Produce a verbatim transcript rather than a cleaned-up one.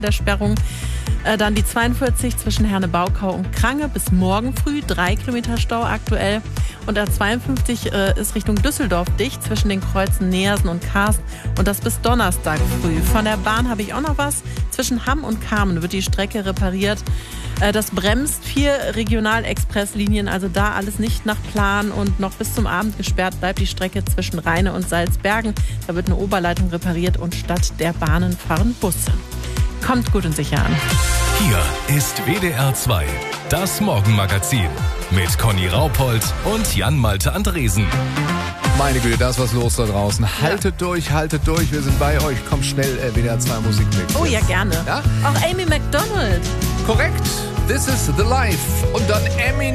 der Sperrung. Äh, dann die zweiundvierzig zwischen Herne-Baukau und Krange bis morgen früh, drei Kilometer Stau aktuell. Und A zweiundfünfzig äh, ist Richtung Düsseldorf dicht zwischen den Kreuzen Neersen und Karst und das bis Donnerstag früh. Von der Bahn habe ich auch noch was. Zwischen Hamm und Kamen wird die Strecke repariert. Äh, das bremst vier Regionalexpresslinien, also da alles nicht nach Plan und noch bis zum Abend gesperrt bleibt die Strecke zwischen Rheine und Salzbergen. Da wird eine Oberleitung repariert und statt der Bahnen fahren Busse. Kommt gut und sicher an. Hier ist W D R zwei, das Morgenmagazin mit Conny Raupold und Jan-Malte Andresen. Meine Güte, da ist was los da draußen. Haltet ja. durch, haltet durch, wir sind bei euch. Kommt schnell äh, W D R zwei Musik mit. Oh ja, gerne. Ja? Auch Amy Macdonald. Korrekt, this is the life. Und dann Amy